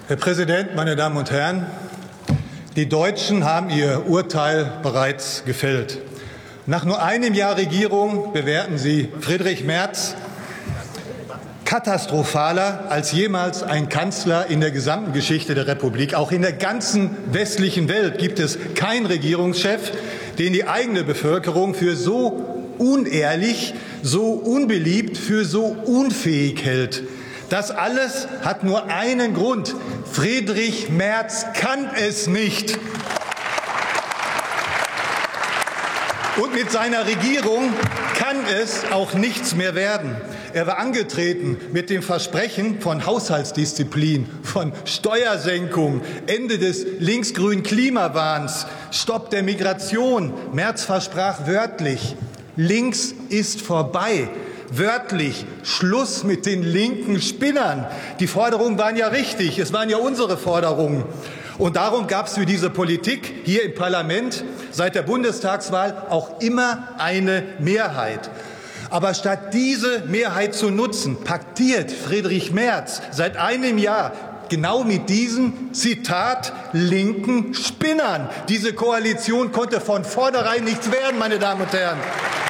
Herr Präsident, meine Damen und Herren! Die Deutschen haben ihr Urteil bereits gefällt. Nach nur einem Jahr Regierung bewerten sie Friedrich Merz katastrophaler als jemals ein Kanzler in der gesamten Geschichte der Republik. Auch in der ganzen westlichen Welt gibt es keinen Regierungschef, den die eigene Bevölkerung für so unehrlich, so unbeliebt, für so unfähig hält. Das alles hat nur einen Grund: Friedrich Merz kann es nicht. Und mit seiner Regierung kann es auch nichts mehr werden. Er war angetreten mit dem Versprechen von Haushaltsdisziplin, von Steuersenkung, Ende des linksgrünen Klimawahns, Stopp der Migration. Merz versprach wörtlich: Links ist vorbei. Wörtlich: Schluss mit den linken Spinnern. Die Forderungen waren ja richtig, es waren ja unsere Forderungen. Und darum gab es für diese Politik hier im Parlament seit der Bundestagswahl auch immer eine Mehrheit. Aber statt diese Mehrheit zu nutzen, paktiert Friedrich Merz seit einem Jahr genau mit diesen, Zitat, linken Spinnern. Diese Koalition konnte von vornherein nichts werden, meine Damen und Herren.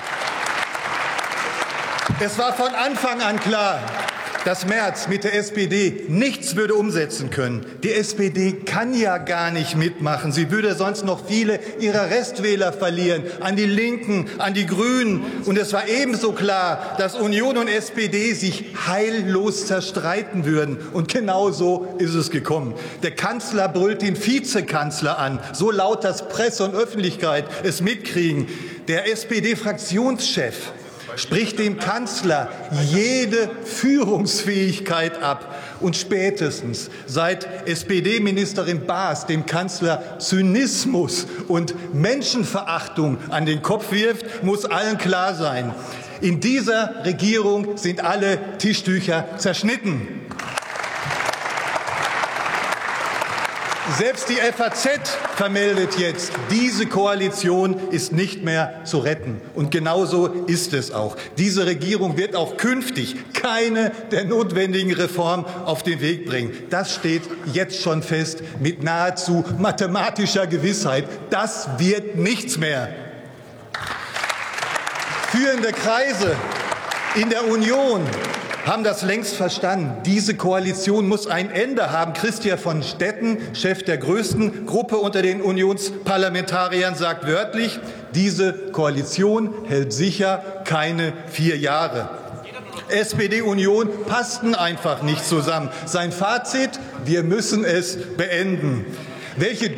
Es war von Anfang an klar, dass Merz mit der SPD nichts würde umsetzen können. Die SPD kann ja gar nicht mitmachen. Sie würde sonst noch viele ihrer Restwähler verlieren, an die Linken, an die Grünen. Und es war ebenso klar, dass Union und SPD sich heillos zerstreiten würden. Und genau so ist es gekommen. Der Kanzler brüllt den Vizekanzler an, so laut, dass Presse und Öffentlichkeit es mitkriegen. Der SPD-Fraktionschef spricht dem Kanzler jede Führungsfähigkeit ab. Und spätestens seit SPD-Ministerin Baas dem Kanzler Zynismus und Menschenverachtung an den Kopf wirft, muss allen klar sein: In dieser Regierung sind alle Tischtücher zerschnitten. Selbst die FAZ vermeldet jetzt, diese Koalition ist nicht mehr zu retten. Und genauso ist es auch. Diese Regierung wird auch künftig keine der notwendigen Reformen auf den Weg bringen. Das steht jetzt schon fest mit nahezu mathematischer Gewissheit. Das wird nichts mehr. Führende Kreise in der Union haben das längst verstanden. Diese Koalition muss ein Ende haben. Christian von Stetten, Chef der größten Gruppe unter den Unionsparlamentariern, sagt wörtlich: Diese Koalition hält sicher keine 4 Jahre. SPD-Union passten einfach nicht zusammen. Sein Fazit: Wir müssen es beenden. Welche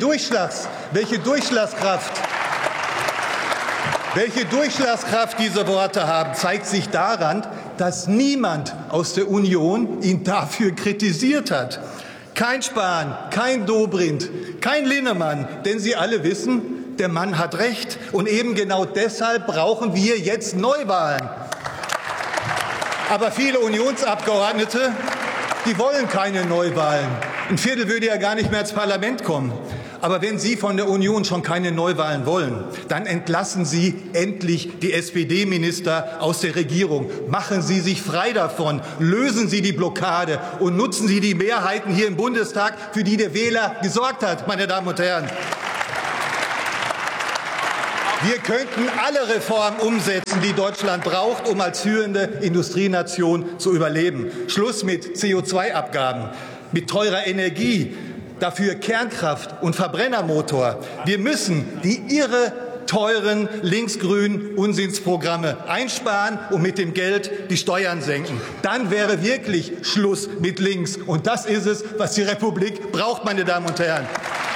Durchschlagskraft diese Worte haben, zeigt sich daran, dass niemand aus der Union ihn dafür kritisiert hat. Kein Spahn, kein Dobrindt, kein Linnemann, denn sie alle wissen, der Mann hat recht. Und eben genau deshalb brauchen wir jetzt Neuwahlen. Aber viele Unionsabgeordnete, die wollen keine Neuwahlen. Ein Viertel würde ja gar nicht mehr ins Parlament kommen. Aber wenn Sie von der Union schon keine Neuwahlen wollen, dann entlassen Sie endlich die SPD-Minister aus der Regierung. Machen Sie sich frei davon, lösen Sie die Blockade und nutzen Sie die Mehrheiten hier im Bundestag, für die der Wähler gesorgt hat, meine Damen und Herren. Wir könnten alle Reformen umsetzen, die Deutschland braucht, um als führende Industrienation zu überleben. Schluss mit CO2-Abgaben, mit teurer Energie. Dafür Kernkraft und Verbrennermotor. Wir müssen die irre teuren linksgrünen Unsinnsprogramme einsparen und mit dem Geld die Steuern senken. Dann wäre wirklich Schluss mit links. Und das ist es, was die Republik braucht, meine Damen und Herren.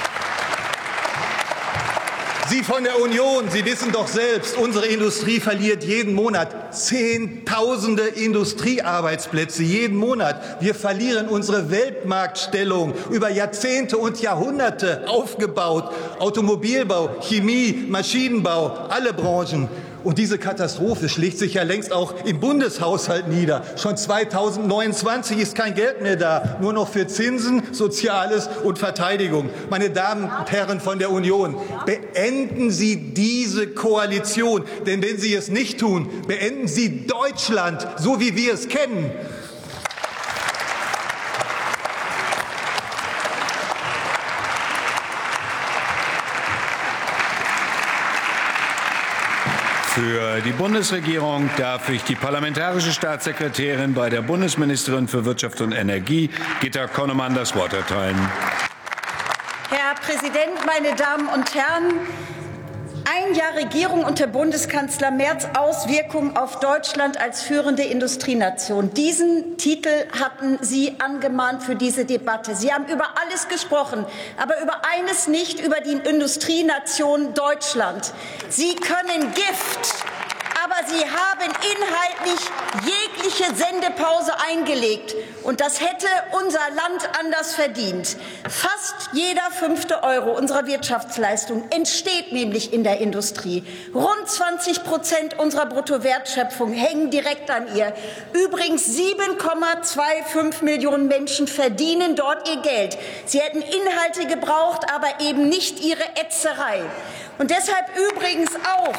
Sie von der Union, Sie wissen doch selbst, unsere Industrie verliert jeden Monat Zehntausende Industriearbeitsplätze, jeden Monat. Wir verlieren unsere Weltmarktstellung, über Jahrzehnte und Jahrhunderte aufgebaut. Automobilbau, Chemie, Maschinenbau, alle Branchen. Und diese Katastrophe schlägt sich ja längst auch im Bundeshaushalt nieder. Schon 2029 ist kein Geld mehr da, nur noch für Zinsen, Soziales und Verteidigung. Meine Damen und Herren von der Union, beenden Sie diese Koalition. Denn wenn Sie es nicht tun, beenden Sie Deutschland, so wie wir es kennen. Für die Bundesregierung darf ich die parlamentarische Staatssekretärin bei der Bundesministerin für Wirtschaft und Energie, Gitta Connemann, das Wort erteilen. Herr Präsident, meine Damen und Herren! Ein Jahr Regierung unter Bundeskanzler Merz, Auswirkungen auf Deutschland als führende Industrienation. Diesen Titel hatten Sie angemahnt für diese Debatte. Sie haben über alles gesprochen, aber über eines nicht, über die Industrienation Deutschland. Sie können Gift, aber Sie haben inhaltlich jegliche Sendepause eingelegt. Und das hätte unser Land anders verdient. Fast jeder 5. Euro unserer Wirtschaftsleistung entsteht nämlich in der Industrie. Rund 20% unserer Bruttowertschöpfung hängen direkt an ihr. Übrigens 7,25 Millionen Menschen verdienen dort ihr Geld. Sie hätten Inhalte gebraucht, aber eben nicht ihre Ätzerei. Und deshalb übrigens auch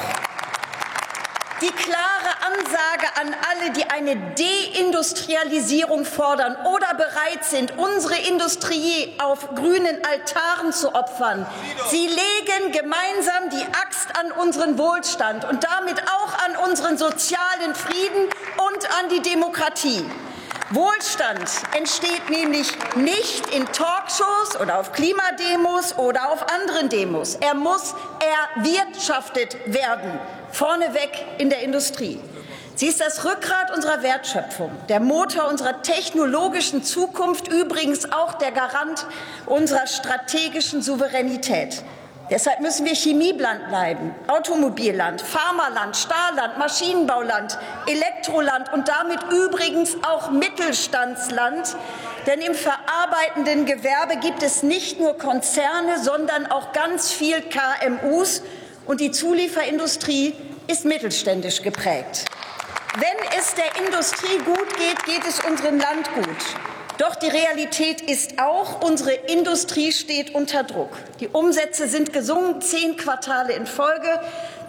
die klare Ansage an alle, die eine Deindustrialisierung fordern oder bereit sind, unsere Industrie auf grünen Altaren zu opfern. Sie legen gemeinsam die Axt an unseren Wohlstand und damit auch an unseren sozialen Frieden und an die Demokratie. Wohlstand entsteht nämlich nicht in Talkshows oder auf Klimademos oder auf anderen Demos. Er muss erwirtschaftet werden, vorneweg in der Industrie. Sie ist das Rückgrat unserer Wertschöpfung, der Motor unserer technologischen Zukunft, übrigens auch der Garant unserer strategischen Souveränität. Deshalb müssen wir Chemieland bleiben, Automobilland, Pharmaland, Stahlland, Maschinenbauland, Elektroland und damit übrigens auch Mittelstandsland. Denn im verarbeitenden Gewerbe gibt es nicht nur Konzerne, sondern auch ganz viel KMUs. Und die Zulieferindustrie ist mittelständisch geprägt. Wenn es der Industrie gut geht, geht es unserem Land gut. Doch die Realität ist auch, unsere Industrie steht unter Druck. Die Umsätze sind gesunken, 10 Quartale in Folge,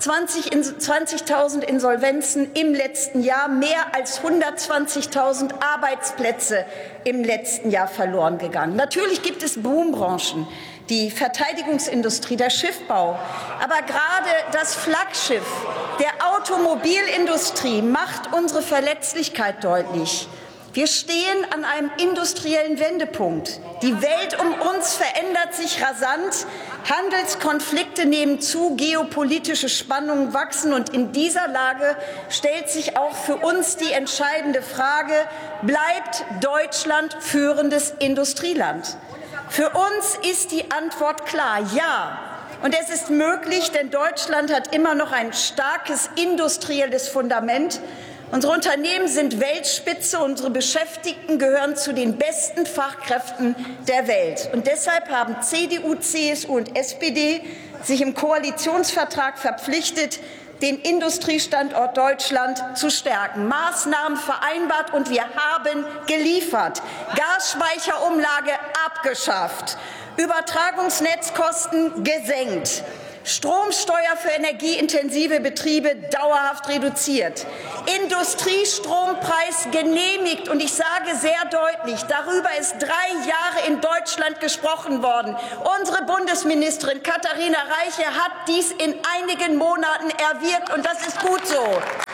20.000 Insolvenzen im letzten Jahr, mehr als 120.000 Arbeitsplätze im letzten Jahr verloren gegangen. Natürlich gibt es Boombranchen, die Verteidigungsindustrie, der Schiffbau. Aber gerade das Flaggschiff der Automobilindustrie macht unsere Verletzlichkeit deutlich. Wir stehen an einem industriellen Wendepunkt. Die Welt um uns verändert sich rasant. Handelskonflikte nehmen zu, geopolitische Spannungen wachsen. Und in dieser Lage stellt sich auch für uns die entscheidende Frage, bleibt Deutschland führendes Industrieland? Für uns ist die Antwort klar, ja. Und es ist möglich, denn Deutschland hat immer noch ein starkes industrielles Fundament. Unsere Unternehmen sind Weltspitze, unsere Beschäftigten gehören zu den besten Fachkräften der Welt. Und deshalb haben CDU, CSU und SPD sich im Koalitionsvertrag verpflichtet, den Industriestandort Deutschland zu stärken. Maßnahmen vereinbart und wir haben geliefert. Gasspeicherumlage abgeschafft, Übertragungsnetzkosten gesenkt, Stromsteuer für energieintensive Betriebe dauerhaft reduziert, Industriestrompreis genehmigt. Und ich sage sehr deutlich, darüber ist 3 Jahre in Deutschland gesprochen worden. Unsere Bundesministerin Katharina Reiche hat dies in einigen Monaten erwirkt, und das ist gut so.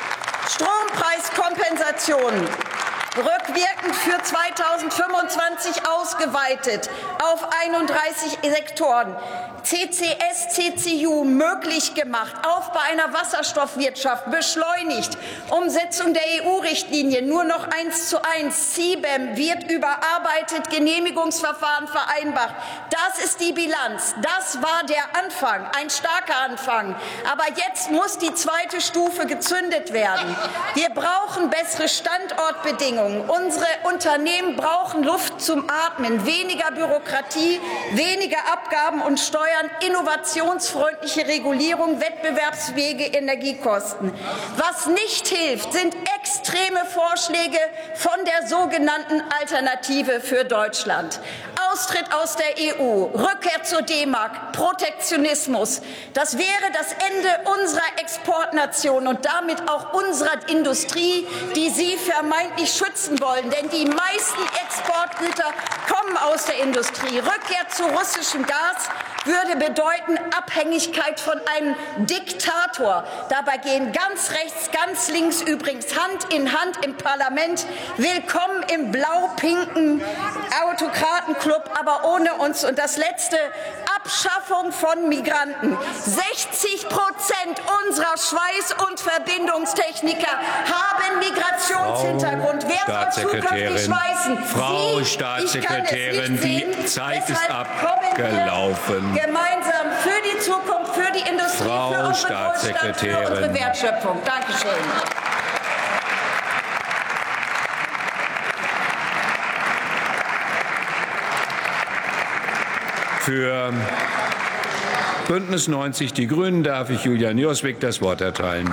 Strompreiskompensationen rückwirkend für 2025 ausgeweitet auf 31 Sektoren. CCS, CCU möglich gemacht, Aufbau einer Wasserstoffwirtschaft beschleunigt, Umsetzung der EU-Richtlinie nur noch 1:1, CBAM wird überarbeitet, Genehmigungsverfahren vereinbart. Das ist die Bilanz, das war der Anfang, ein starker Anfang. Aber jetzt muss die zweite Stufe gezündet werden. Wir brauchen bessere Standortbedingungen, unsere Unternehmen brauchen Luft zum Atmen, weniger Bürokratie, weniger Abgaben und Steuern, innovationsfreundliche Regulierung, wettbewerbsfähige Energiekosten. Was nicht hilft, sind extreme Vorschläge von der sogenannten Alternative für Deutschland. Austritt aus der EU, Rückkehr zur D-Mark, Protektionismus. Das wäre das Ende unserer Exportnation und damit auch unserer Industrie, die Sie vermeintlich schützen wollen. Denn die meisten Exportgüter kommen aus der Industrie. Rückkehr zu russischem Gas, würde bedeuten Abhängigkeit von einem Diktator. Dabei gehen ganz rechts, ganz links übrigens Hand in Hand im Parlament. Willkommen im blau-pinken Autokratenclub, aber ohne uns. Und das Letzte, Abschaffung von Migranten. 60% unserer Schweiß- und Verbindungstechniker haben Migrationshintergrund. Wer soll zukünftig schweißen? Frau Staatssekretärin, die Zeit ist abgelaufen. Gemeinsam für die Zukunft, für die Industrie, Frau für unsere Staatssekretärin. Wohlstand, für unsere Wertschöpfung. Dankeschön. Für Bündnis 90 Die Grünen darf ich Julian Joswig das Wort erteilen.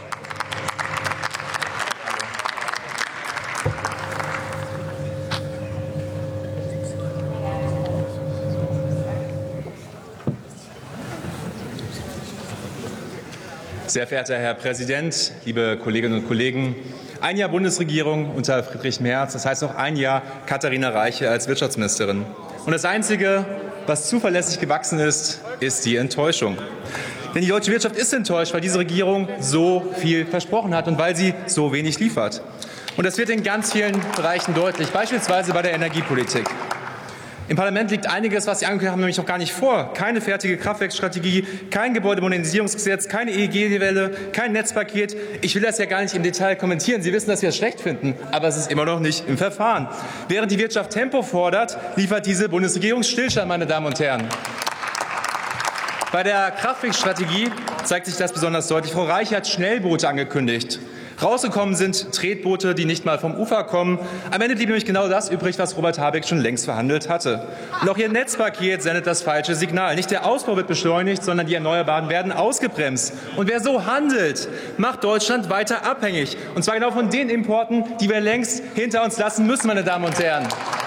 Sehr verehrter Herr Präsident, liebe Kolleginnen und Kollegen! Ein Jahr Bundesregierung unter Friedrich Merz, das heißt auch ein Jahr Katharina Reiche als Wirtschaftsministerin. Und das Einzige, was zuverlässig gewachsen ist, ist die Enttäuschung. Denn die deutsche Wirtschaft ist enttäuscht, weil diese Regierung so viel versprochen hat und weil sie so wenig liefert. Und das wird in ganz vielen Bereichen deutlich, beispielsweise bei der Energiepolitik. Im Parlament liegt einiges, was Sie angekündigt haben, nämlich noch gar nicht vor. Keine fertige Kraftwerksstrategie, kein Gebäudemodernisierungsgesetz, keine EEG-Welle, kein Netzpaket. Ich will das ja gar nicht im Detail kommentieren. Sie wissen, dass wir es schlecht finden, aber es ist immer noch nicht im Verfahren. Während die Wirtschaft Tempo fordert, liefert diese Bundesregierung Stillstand, meine Damen und Herren. Bei der Kraftwerksstrategie zeigt sich das besonders deutlich. Frau Reiche hat Schnellboote angekündigt. Rausgekommen sind Tretboote, die nicht mal vom Ufer kommen. Am Ende blieb nämlich genau das übrig, was Robert Habeck schon längst verhandelt hatte. Und auch Ihr Netzpaket sendet das falsche Signal. Nicht der Ausbau wird beschleunigt, sondern die Erneuerbaren werden ausgebremst. Und wer so handelt, macht Deutschland weiter abhängig. Und zwar genau von den Importen, die wir längst hinter uns lassen müssen, meine Damen und Herren.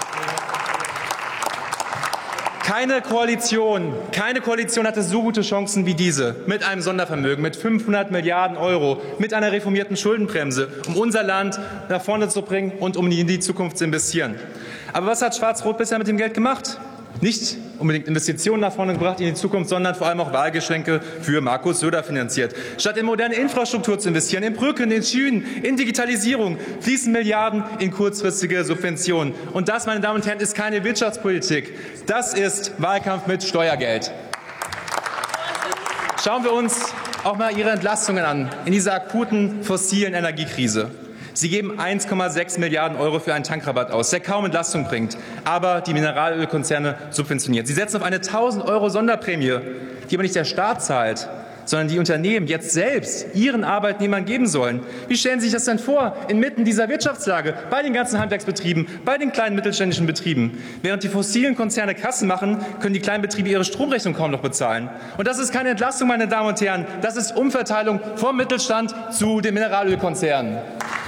Keine Koalition hatte so gute Chancen wie diese, mit einem Sondervermögen, mit 500 Milliarden Euro, mit einer reformierten Schuldenbremse, um unser Land nach vorne zu bringen und um in die Zukunft zu investieren. Aber was hat Schwarz-Rot bisher mit dem Geld gemacht? Nicht unbedingt Investitionen nach vorne gebracht in die Zukunft, sondern vor allem auch Wahlgeschenke für Markus Söder finanziert. Statt in moderne Infrastruktur zu investieren, in Brücken, in Schienen, in Digitalisierung, fließen Milliarden in kurzfristige Subventionen. Und das, meine Damen und Herren, ist keine Wirtschaftspolitik. Das ist Wahlkampf mit Steuergeld. Schauen wir uns auch mal Ihre Entlastungen an in dieser akuten fossilen Energiekrise. Sie geben 1,6 Milliarden Euro für einen Tankrabatt aus, der kaum Entlastung bringt, aber die Mineralölkonzerne subventioniert. Sie setzen auf eine 1.000 Euro Sonderprämie, die aber nicht der Staat zahlt, sondern die Unternehmen jetzt selbst ihren Arbeitnehmern geben sollen. Wie stellen Sie sich das denn vor, inmitten dieser Wirtschaftslage, bei den ganzen Handwerksbetrieben, bei den kleinen mittelständischen Betrieben? Während die fossilen Konzerne Kassen machen, können die kleinen Betriebe ihre Stromrechnung kaum noch bezahlen. Und das ist keine Entlastung, meine Damen und Herren, das ist Umverteilung vom Mittelstand zu den Mineralölkonzernen.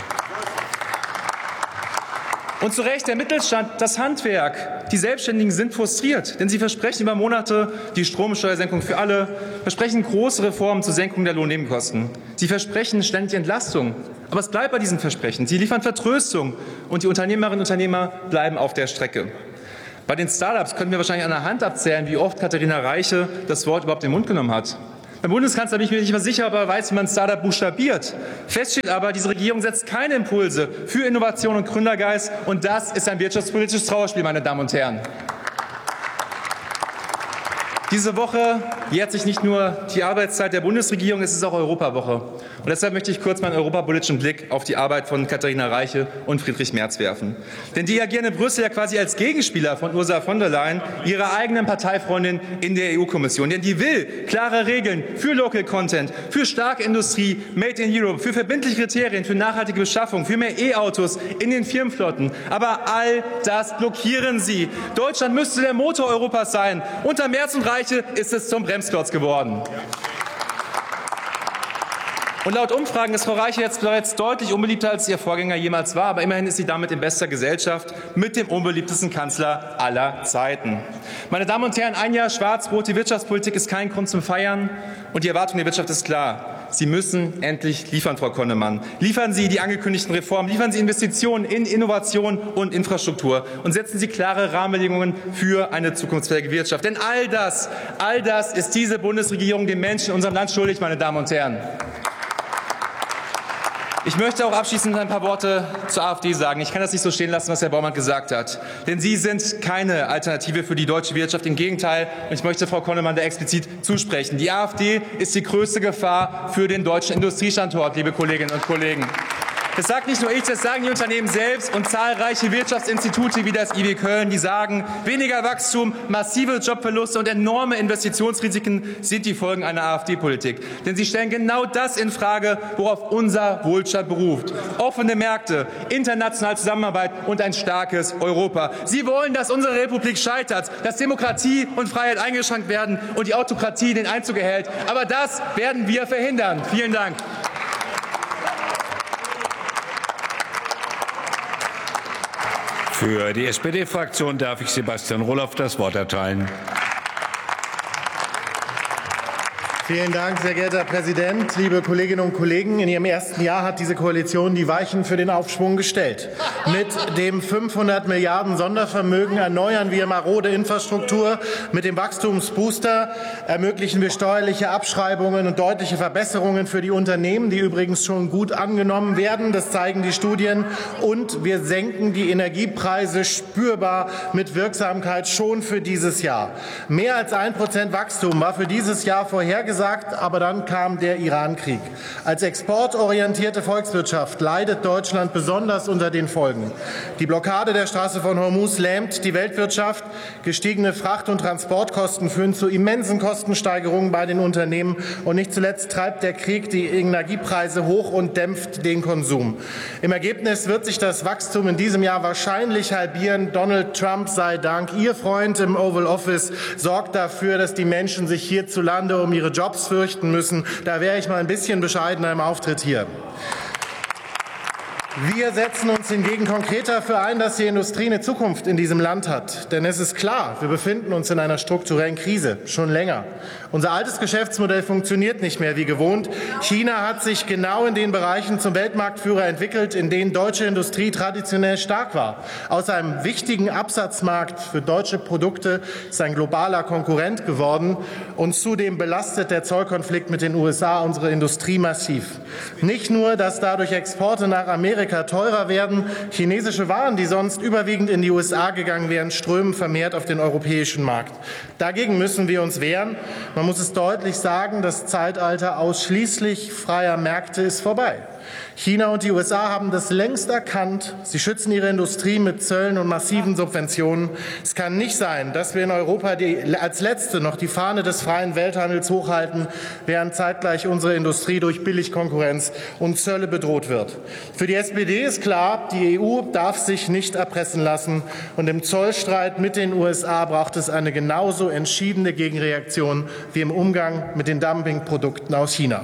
Und zu Recht, der Mittelstand, das Handwerk, die Selbstständigen sind frustriert, denn sie versprechen über Monate die Stromsteuersenkung für alle, versprechen große Reformen zur Senkung der Lohnnebenkosten. Sie versprechen ständig Entlastung. Aber es bleibt bei diesen Versprechen. Sie liefern Vertröstung und die Unternehmerinnen und Unternehmer bleiben auf der Strecke. Bei den Start-ups können wir wahrscheinlich an der Hand abzählen, wie oft Katharina Reiche das Wort überhaupt in den Mund genommen hat. Beim Bundeskanzler bin ich mir nicht mehr sicher, ob er weiß, wie man Start-up buchstabiert. Fest steht aber, diese Regierung setzt keine Impulse für Innovation und Gründergeist. Und das ist ein wirtschaftspolitisches Trauerspiel, meine Damen und Herren. Diese Woche jährt sich nicht nur die Arbeitszeit der Bundesregierung, es ist auch Europawoche. Und deshalb möchte ich kurz meinen europapolitischen Blick auf die Arbeit von Katharina Reiche und Friedrich Merz werfen. Denn die agieren in Brüssel ja quasi als Gegenspieler von Ursula von der Leyen, ihrer eigenen Parteifreundin in der EU-Kommission. Denn die will klare Regeln für Local Content, für starke Industrie, Made in Europe, für verbindliche Kriterien, für nachhaltige Beschaffung, für mehr E-Autos in den Firmenflotten. Aber all das blockieren sie. Deutschland müsste der Motor Europas sein. Unter Merz und Reiche ist es zum Bremsklotz geworden. Und laut Umfragen ist Frau Reiche jetzt bereits deutlich unbeliebter, als ihr Vorgänger jemals war. Aber immerhin ist sie damit in bester Gesellschaft mit dem unbeliebtesten Kanzler aller Zeiten. Meine Damen und Herren, ein Jahr schwarz-rote Wirtschaftspolitik ist kein Grund zum Feiern. Und die Erwartung der Wirtschaft ist klar. Sie müssen endlich liefern, Frau Konnemann. Liefern Sie die angekündigten Reformen, liefern Sie Investitionen in Innovation und Infrastruktur und setzen Sie klare Rahmenbedingungen für eine zukunftsfähige Wirtschaft. Denn all das ist diese Bundesregierung den Menschen in unserem Land schuldig, meine Damen und Herren. Ich möchte auch abschließend ein paar Worte zur AfD sagen. Ich kann das nicht so stehen lassen, was Herr Baumann gesagt hat. Denn Sie sind keine Alternative für die deutsche Wirtschaft. Im Gegenteil. Und ich möchte Frau Konnemann da explizit zusprechen. Die AfD ist die größte Gefahr für den deutschen Industriestandort, liebe Kolleginnen und Kollegen. Das sagt nicht nur ich, das sagen die Unternehmen selbst und zahlreiche Wirtschaftsinstitute wie das IW Köln, die sagen, weniger Wachstum, massive Jobverluste und enorme Investitionsrisiken sind die Folgen einer AfD-Politik. Denn sie stellen genau das in Frage, worauf unser Wohlstand beruft. Offene Märkte, internationale Zusammenarbeit und ein starkes Europa. Sie wollen, dass unsere Republik scheitert, dass Demokratie und Freiheit eingeschränkt werden und die Autokratie den Einzug erhält. Aber das werden wir verhindern. Vielen Dank. Für die SPD-Fraktion darf ich Sebastian Roloff das Wort erteilen. Vielen Dank, sehr geehrter Herr Präsident, liebe Kolleginnen und Kollegen. In ihrem ersten Jahr hat diese Koalition die Weichen für den Aufschwung gestellt. Mit dem 500 Milliarden Sondervermögen erneuern wir marode Infrastruktur. Mit dem Wachstumsbooster ermöglichen wir steuerliche Abschreibungen und deutliche Verbesserungen für die Unternehmen, die übrigens schon gut angenommen werden. Das zeigen die Studien. Und wir senken die Energiepreise spürbar mit Wirksamkeit schon für dieses Jahr. Mehr als 1% Wachstum war für dieses Jahr vorhergesagt. Aber dann kam der Iran-Krieg. Als exportorientierte Volkswirtschaft leidet Deutschland besonders unter den Folgen. Die Blockade der Straße von Hormuz lähmt die Weltwirtschaft. Gestiegene Fracht- und Transportkosten führen zu immensen Kostensteigerungen bei den Unternehmen. Und nicht zuletzt treibt der Krieg die Energiepreise hoch und dämpft den Konsum. Im Ergebnis wird sich das Wachstum in diesem Jahr wahrscheinlich halbieren. Donald Trump sei Dank. Ihr Freund im Oval Office sorgt dafür, dass die Menschen sich hierzulande um ihre Jobs fürchten müssen. Da wäre ich mal ein bisschen bescheidener im Auftritt hier. Wir setzen uns hingegen konkret dafür ein, dass die Industrie eine Zukunft in diesem Land hat. Denn es ist klar, wir befinden uns in einer strukturellen Krise, schon länger. Unser altes Geschäftsmodell funktioniert nicht mehr wie gewohnt. China hat sich genau in den Bereichen zum Weltmarktführer entwickelt, in denen deutsche Industrie traditionell stark war. Aus einem wichtigen Absatzmarkt für deutsche Produkte ist ein globaler Konkurrent geworden. Und zudem belastet der Zollkonflikt mit den USA unsere Industrie massiv. Nicht nur, dass dadurch Exporte nach Amerika teurer werden. Chinesische Waren, die sonst überwiegend in die USA gegangen wären, strömen vermehrt auf den europäischen Markt. Dagegen müssen wir uns wehren. Man muss es deutlich sagen, das Zeitalter ausschließlich freier Märkte ist vorbei. China und die USA haben das längst erkannt. Sie schützen ihre Industrie mit Zöllen und massiven Subventionen. Es kann nicht sein, dass wir in Europa als Letzte noch die Fahne des freien Welthandels hochhalten, während zeitgleich unsere Industrie durch Billigkonkurrenz und Zölle bedroht wird. Für die SPD ist klar, die EU darf sich nicht erpressen lassen. Und im Zollstreit mit den USA braucht es eine genauso entschiedene Gegenreaktion wie im Umgang mit den Dumpingprodukten aus China.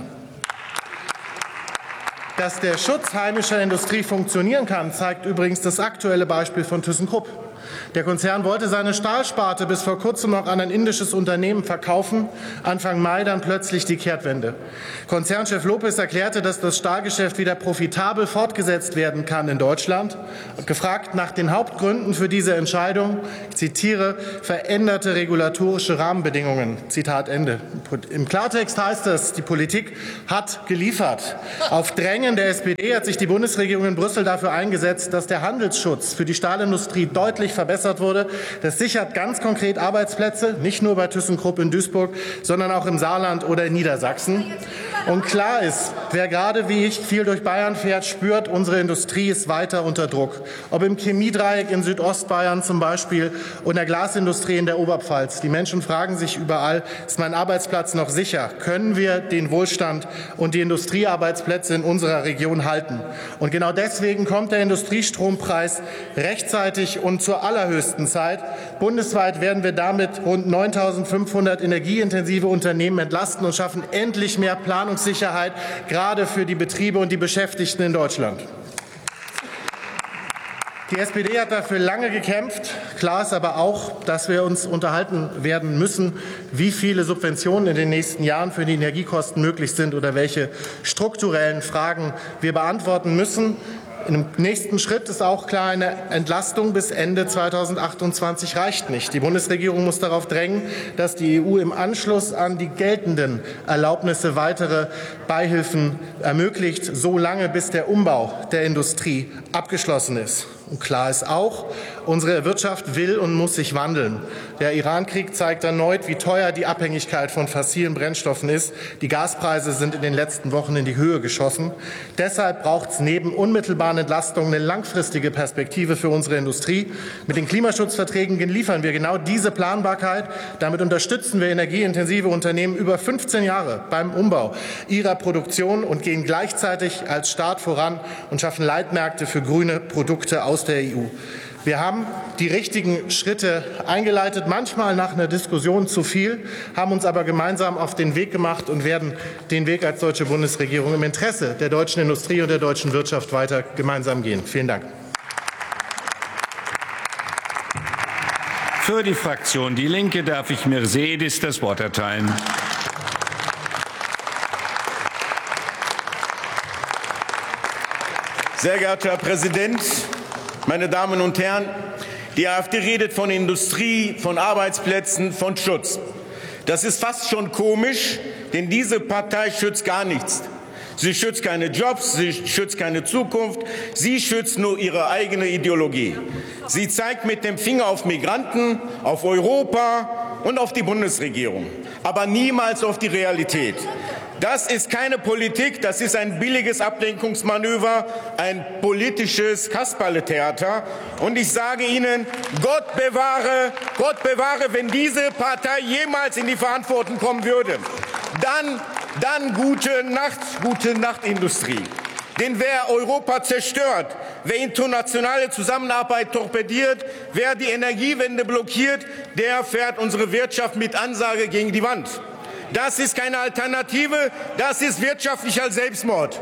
Dass der Schutz heimischer Industrie funktionieren kann, zeigt übrigens das aktuelle Beispiel von ThyssenKrupp. Der Konzern wollte seine Stahlsparte bis vor kurzem noch an ein indisches Unternehmen verkaufen. Anfang Mai dann plötzlich die Kehrtwende. Konzernchef Lopez erklärte, dass das Stahlgeschäft wieder profitabel fortgesetzt werden kann in Deutschland. Gefragt nach den Hauptgründen für diese Entscheidung, ich zitiere, veränderte regulatorische Rahmenbedingungen. Zitat Ende. Im Klartext heißt es, die Politik hat geliefert. Auf Drängen der SPD hat sich die Bundesregierung in Brüssel dafür eingesetzt, dass der Handelsschutz für die Stahlindustrie deutlich verbessert wurde. Das sichert ganz konkret Arbeitsplätze, nicht nur bei ThyssenKrupp in Duisburg, sondern auch im Saarland oder in Niedersachsen. Und klar ist, wer gerade wie ich viel durch Bayern fährt, spürt, unsere Industrie ist weiter unter Druck. Ob im Chemiedreieck in Südostbayern zum Beispiel und der Glasindustrie in der Oberpfalz. Die Menschen fragen sich überall, ist mein Arbeitsplatz noch sicher? Können wir den Wohlstand und die Industriearbeitsplätze in unserer Region halten? Und genau deswegen kommt der Industriestrompreis rechtzeitig und zur allerhöchsten Zeit. Bundesweit werden wir damit rund 9.500 energieintensive Unternehmen entlasten und schaffen endlich mehr Planungssicherheit, gerade für die Betriebe und die Beschäftigten in Deutschland. Die SPD hat dafür lange gekämpft. Klar ist aber auch, dass wir uns unterhalten werden müssen, wie viele Subventionen in den nächsten Jahren für die Energiekosten möglich sind oder welche strukturellen Fragen wir beantworten müssen. Im nächsten Schritt ist auch klar, eine Entlastung bis Ende 2028 reicht nicht. Die Bundesregierung muss darauf drängen, dass die EU im Anschluss an die geltenden Erlaubnisse weitere Beihilfen ermöglicht, so lange bis der Umbau der Industrie abgeschlossen ist. Und klar ist auch, unsere Wirtschaft will und muss sich wandeln. Der Iran-Krieg zeigt erneut, wie teuer die Abhängigkeit von fossilen Brennstoffen ist. Die Gaspreise sind in den letzten Wochen in die Höhe geschossen. Deshalb braucht es neben unmittelbaren Entlastungen eine langfristige Perspektive für unsere Industrie. Mit den Klimaschutzverträgen liefern wir genau diese Planbarkeit. Damit unterstützen wir energieintensive Unternehmen über 15 Jahre beim Umbau ihrer Produktion und gehen gleichzeitig als Staat voran und schaffen Leitmärkte für grüne Produkte aus der EU. Wir haben die richtigen Schritte eingeleitet, manchmal nach einer Diskussion zu viel, haben uns aber gemeinsam auf den Weg gemacht und werden den Weg als deutsche Bundesregierung im Interesse der deutschen Industrie und der deutschen Wirtschaft weiter gemeinsam gehen. Vielen Dank. Für die Fraktion Die Linke darf ich Mercedes das Wort erteilen. Sehr geehrter Herr Präsident, meine Damen und Herren! Die AfD redet von Industrie, von Arbeitsplätzen, von Schutz. Das ist fast schon komisch, denn diese Partei schützt gar nichts. Sie schützt keine Jobs, sie schützt keine Zukunft, sie schützt nur ihre eigene Ideologie. Sie zeigt mit dem Finger auf Migranten, auf Europa und auf die Bundesregierung, aber niemals auf die Realität. Das ist keine Politik, das ist ein billiges Ablenkungsmanöver, ein politisches Kasperletheater. Und ich sage Ihnen, Gott bewahre, wenn diese Partei jemals in die Verantwortung kommen würde. Dann gute Nacht, Industrie. Denn wer Europa zerstört, wer internationale Zusammenarbeit torpediert, wer die Energiewende blockiert, der fährt unsere Wirtschaft mit Ansage gegen die Wand. Das ist keine Alternative, das ist wirtschaftlicher Selbstmord.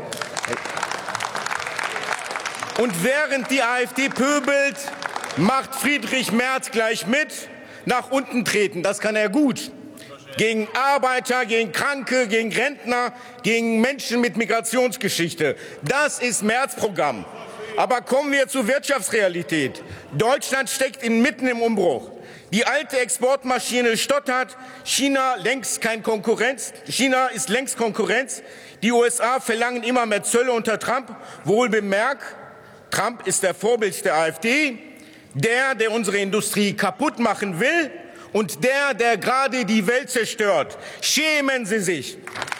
Und während die AfD pöbelt, macht Friedrich Merz gleich mit, nach unten treten. Das kann er gut. Gegen Arbeiter, gegen Kranke, gegen Rentner, gegen Menschen mit Migrationsgeschichte. Das ist Merz-Programm. Aber kommen wir zur Wirtschaftsrealität. Deutschland steckt mitten im Umbruch. Die alte Exportmaschine stottert. China ist längst Konkurrenz. Die USA verlangen immer mehr Zölle unter Trump. Wohl bemerkt, Trump ist der Vorbild der AfD, der unsere Industrie kaputt machen will und der gerade die Welt zerstört. Schämen Sie sich.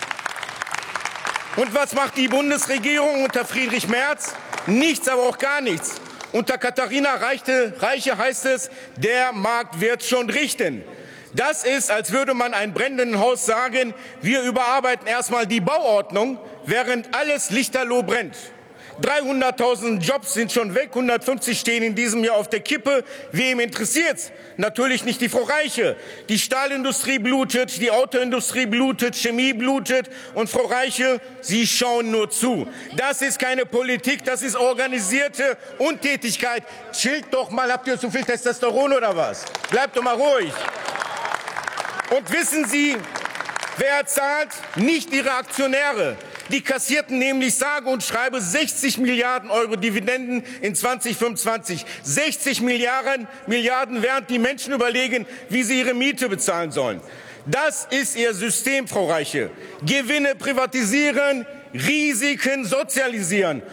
Und was macht die Bundesregierung unter Friedrich Merz? Nichts, aber auch gar nichts. Unter Katharina Reiche heißt es, der Markt wird schon richten. Das ist, als würde man einem brennenden Haus sagen, wir überarbeiten erstmal die Bauordnung, während alles lichterloh brennt. 300.000 Jobs sind schon weg, 150 stehen in diesem Jahr auf der Kippe. Wem interessiert's? Natürlich nicht die Frau Reiche. Die Stahlindustrie blutet, die Autoindustrie blutet, Chemie blutet und Frau Reiche, Sie schauen nur zu. Das ist keine Politik, das ist organisierte Untätigkeit. Chillt doch mal, habt ihr zu viel Testosteron oder was? Bleibt doch mal ruhig. Und wissen Sie, wer zahlt? Nicht Ihre Aktionäre. Die kassierten nämlich sage und schreibe 60 Milliarden Euro Dividenden in 2025. 60 Milliarden, während die Menschen überlegen, wie sie ihre Miete bezahlen sollen. Das ist Ihr System, Frau Reiche. Gewinne privatisieren, Risiken sozialisieren.